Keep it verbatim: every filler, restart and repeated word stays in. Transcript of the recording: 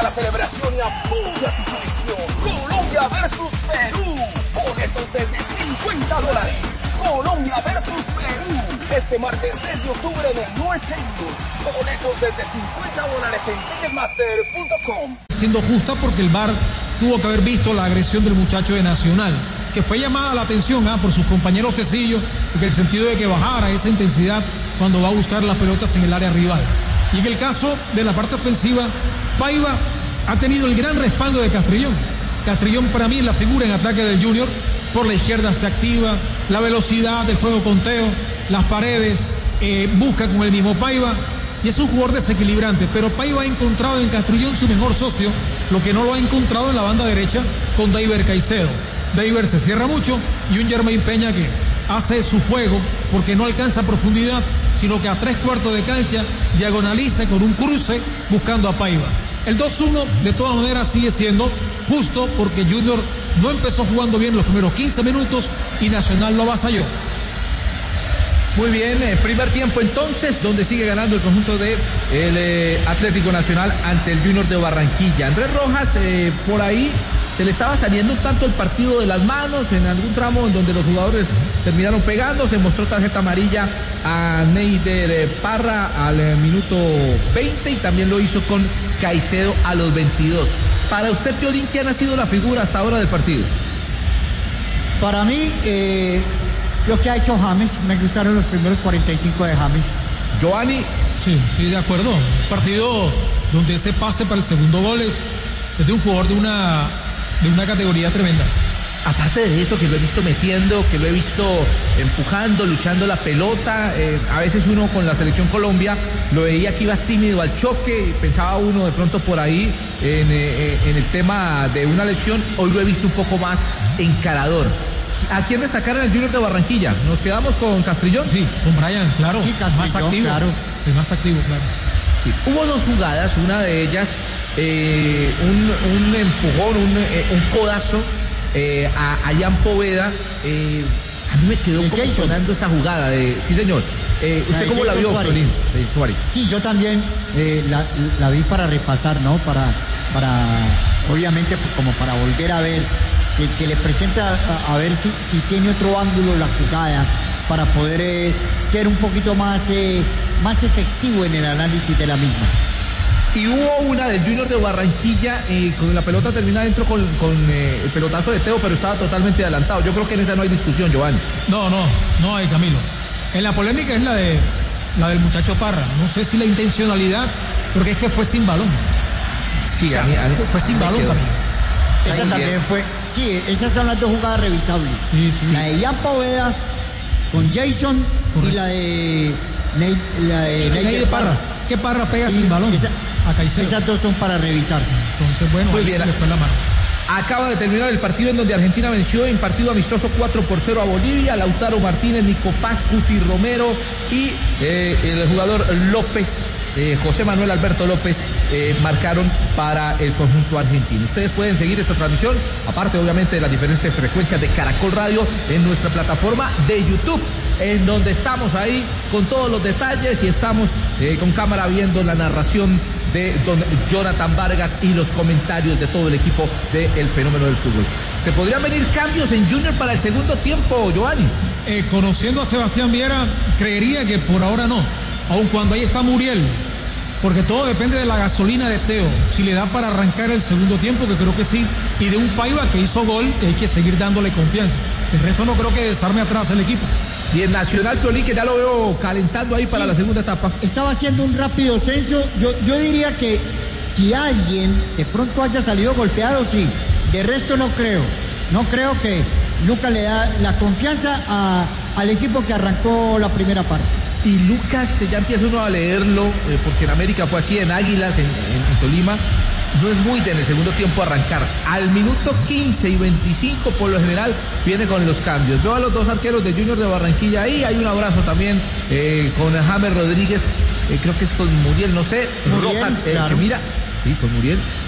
la celebración y apoya tu selección. Colombia versus Perú. Boletos desde cincuenta dólares. Colombia versus Perú. Este martes seis de octubre en el Nuez Stadium. Boletos desde cincuenta dólares en ticketmaster punto com. Siendo justa porque el V A R tuvo que haber visto la agresión del muchacho de Nacional, que fue llamada la atención ¿ah? por sus compañeros Tecillo, en el sentido de que bajara esa intensidad cuando va a buscar las pelotas en el área rival. Y en el caso de la parte ofensiva, Paiva ha tenido el gran respaldo de Castrillón. Castrillón para mí es la figura en ataque del Junior. Por la izquierda se activa, la velocidad del juego conteo, las paredes, eh, busca con el mismo Paiva, y es un jugador desequilibrante, pero Paiva ha encontrado en Castrillón su mejor socio, lo que no lo ha encontrado en la banda derecha con Deiber Caicedo. Deiber se cierra mucho y un Jermaine Peña que hace su juego porque no alcanza profundidad, sino que a tres cuartos de cancha diagonaliza con un cruce buscando a Paiva. El dos uno de todas maneras sigue siendo justo porque Junior no empezó jugando bien los primeros quince minutos y Nacional lo avasalló. Muy bien, eh, primer tiempo entonces, donde sigue ganando el conjunto de el eh, Atlético Nacional ante el Junior de Barranquilla. Andrés Rojas, eh, por ahí se le estaba saliendo un tanto el partido de las manos en algún tramo en donde los jugadores terminaron pegando. Se mostró tarjeta amarilla a Neider Parra al eh, minuto veinte y también lo hizo con Caicedo a los veintidós. Para usted, Piolín, ¿quién ha sido la figura hasta ahora del partido? Para mí, eh... lo que ha hecho James, me gustaron los primeros cuarenta y cinco de James. Giovanni. Sí, sí, de acuerdo. Un partido donde ese pase para el segundo gol es, es de un jugador de una, de una categoría tremenda. Aparte de eso, que lo he visto metiendo, que lo he visto empujando, luchando la pelota, eh, a veces uno con la selección Colombia lo veía que iba tímido al choque, pensaba uno de pronto por ahí en, eh, en el tema de una lesión. Hoy lo he visto un poco más encarador. ¿A quién destacar en el Junior de Barranquilla? ¿Nos quedamos con Castrillón? Sí, con Brian, claro. Sí, Castrillón, más activo, claro. El más activo, claro. Sí. Hubo dos jugadas, una de ellas, eh, un, un empujón, un, eh, un codazo eh, a, a Jan Poveda. Eh, a mí me quedó como sonando esa jugada. De, sí, señor. Eh, ¿Usted cómo la vio, Suárez. De Suárez? Sí, yo también eh, la, la vi para repasar, ¿no? Para, para, obviamente, como para volver a ver. Que, que le presenta a, a ver si, si tiene otro ángulo la jugada para poder eh, ser un poquito más, eh, más efectivo en el análisis de la misma. Y hubo una del Junior de Barranquilla, eh, con la pelota termina dentro con, con eh, el pelotazo de Teo, pero estaba totalmente adelantado. Yo creo que en esa no hay discusión, Giovanni. No, no, no hay, Camilo. En la polémica es la de la del muchacho Parra. No sé si la intencionalidad, porque es que fue sin balón. Sí, o sea, a mí, a mí, fue sin balón también. Esa también fue, sí, esas son las dos jugadas revisables. Sí, sí. La de Jan Poveda con Jason. Correcto. Y la de Ney, la de Ney de Parra. ¿Qué Parra pega sí, sin balón? Esa, a Caicedo. Esas dos son para revisar. Entonces, bueno, muy ahí bien, se le fue la mano. Acaba de terminar el partido en donde Argentina venció en partido amistoso cuatro por cero a Bolivia. Lautaro Martínez, Nico Paz, Cuti Romero y eh, el jugador López, eh, José Manuel Alberto López, eh, marcaron para el conjunto argentino. Ustedes pueden seguir esta transmisión, aparte obviamente de las diferentes frecuencias de Caracol Radio, en nuestra plataforma de YouTube, en donde estamos ahí con todos los detalles y estamos eh, con cámara viendo la narración de don Jonathan Vargas y los comentarios de todo el equipo del Fenómeno del Fútbol. ¿Se podrían venir cambios en Junior para el segundo tiempo, Giovanni? Eh, conociendo a Sebastián Viera, creería que por ahora no, aun cuando ahí está Muriel, porque todo depende de la gasolina de Teo, si le da para arrancar el segundo tiempo, que creo que sí, y de un Paiva que hizo gol, y hay que seguir dándole confianza. El resto no creo que desarme atrás el equipo. Y el Nacional, Piolín, que ya lo veo calentando ahí para sí, la segunda etapa. Estaba haciendo un rápido censo. Yo, yo diría que si alguien de pronto haya salido golpeado, sí. De resto no creo. No creo que Lucas le da la confianza a, al equipo que arrancó la primera parte. Y Lucas, ya empieza uno a leerlo, eh, porque en América fue así, en Águilas, en, en, en Tolima. No es muy de en el segundo tiempo arrancar. Al minuto quince y veinticinco, por lo general, viene con los cambios. Veo a los dos arqueros de Junior de Barranquilla ahí. Hay un abrazo también eh, con James Rodríguez. Eh, creo que es con Muriel, no sé. Muriel, Rojas, eh, claro. que mira. Sí, con Muriel.